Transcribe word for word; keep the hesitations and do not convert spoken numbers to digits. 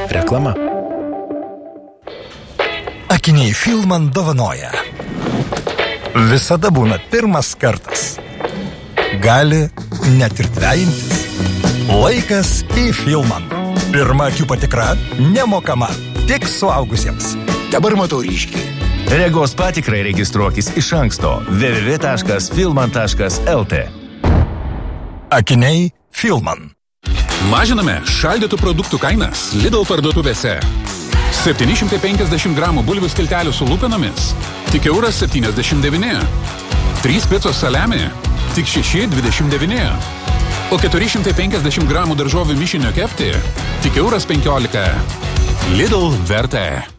Reklama. Akiniai Filman dovanoja. Visada būna pirmas kartas. Gali net ir dvejintis. Laikas į Filman. Pirma akių patikra nemokama. Tik suaugusiems. Dabar matau ryškiai. Regos patikrai registruokis iš anksto. w w w taškas filman taškas l t. Akiniai Filman. Mažiname šaldytų produktų kainas Lidl parduotuvėse. septyni šimtai penkiasdešimt gramų bulvių skiltelių su lupinomis, tik euras septyniasdešimt devyni. trys picos saliami, tik šeši dvidešimt devyni. O keturi šimtai penkiasdešimt gramų daržovių mišinio kepti, tik euras penkiolika. Lidl vertė.